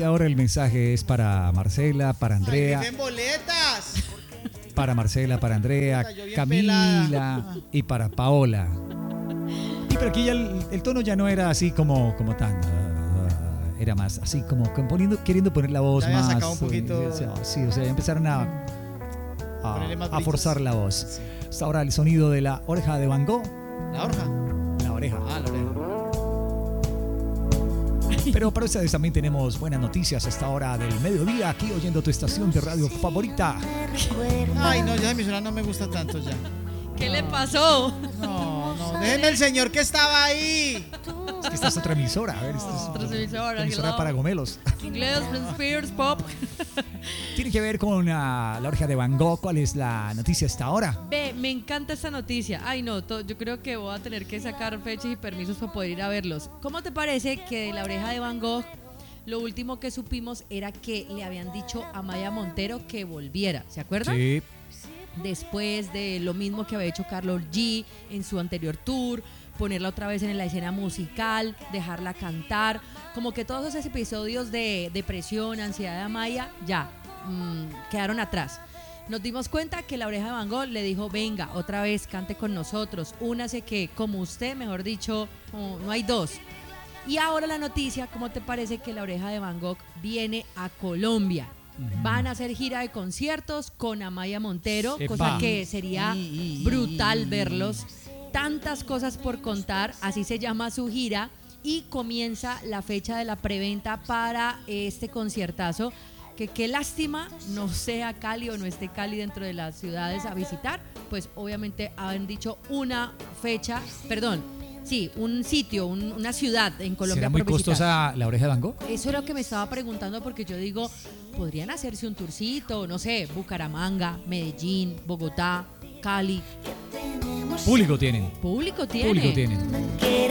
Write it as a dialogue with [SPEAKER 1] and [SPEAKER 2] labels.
[SPEAKER 1] Y ahora el mensaje es para Marcela, para Andrea.
[SPEAKER 2] ¡Ay, boletas!
[SPEAKER 1] Para Marcela, para Andrea, Camila
[SPEAKER 2] pelada.
[SPEAKER 1] y para Paola. Y pero aquí ya el tono ya no era así como tan... era más así como queriendo poner la voz
[SPEAKER 2] Ya había
[SPEAKER 1] más...
[SPEAKER 2] sacado un poquito.
[SPEAKER 1] Sí, o sea, empezaron
[SPEAKER 2] Ponerle más
[SPEAKER 1] a
[SPEAKER 2] brillos.
[SPEAKER 1] forzar la voz.
[SPEAKER 2] Sí.
[SPEAKER 1] Hasta ahora el sonido de la oreja de Van Gogh.
[SPEAKER 2] ¿La oreja?
[SPEAKER 1] La oreja.
[SPEAKER 2] Ah, la oreja.
[SPEAKER 1] Pero para ustedes también tenemos buenas noticias a esta hora del mediodía, aquí oyendo tu estación de radio favorita.
[SPEAKER 2] Ay, no, ya mi celular no me gusta tanto ya.
[SPEAKER 3] ¿Qué le pasó?
[SPEAKER 2] No, déjeme el señor que estaba ahí.
[SPEAKER 1] Es que esta es otra emisora. A ver, esta es
[SPEAKER 3] Otra emisora,
[SPEAKER 1] emisora
[SPEAKER 3] hello.
[SPEAKER 1] para gomelos.
[SPEAKER 3] Inglés, Spears, Pop.
[SPEAKER 1] Tiene que ver con la oreja de Van Gogh. ¿Cuál es la noticia hasta ahora?
[SPEAKER 3] Ve, me encanta esta noticia. Ay, no, yo creo que voy a tener que sacar fechas y permisos para poder ir a verlos. ¿Cómo te parece que de la oreja de Van Gogh, lo último que supimos era que le habían dicho a Maya Montero que volviera? ¿Se acuerdan?
[SPEAKER 1] Sí.
[SPEAKER 3] Después de lo mismo que había hecho Karol G en su anterior tour, ponerla otra vez en la escena musical, dejarla cantar, como que todos esos episodios de depresión, ansiedad de Amaya ya quedaron atrás. Nos dimos cuenta que la oreja de Van Gogh le dijo, venga, otra vez cante con nosotros, únase que como usted, mejor dicho, no hay dos. Y ahora la noticia, ¿cómo te parece que la oreja de Van Gogh viene a Colombia? Van a hacer gira de conciertos con Amaya Montero,
[SPEAKER 1] Epa.
[SPEAKER 3] cosa que sería brutal verlos. Tantas cosas por contar, así se llama su gira, y comienza la fecha de la preventa para este conciertazo, que qué lástima no sea Cali o no esté Cali dentro de las ciudades a visitar, pues obviamente han dicho una fecha, un sitio, una ciudad en Colombia.
[SPEAKER 1] ¿Será muy
[SPEAKER 3] por visitar.
[SPEAKER 1] costosa la oreja de Van Gogh?
[SPEAKER 3] Eso es lo que me estaba preguntando, porque yo digo, podrían hacerse un tourcito, no sé, Bucaramanga, Medellín, Bogotá, Cali.
[SPEAKER 1] Público tienen.
[SPEAKER 3] Público tiene.
[SPEAKER 1] Público tienen.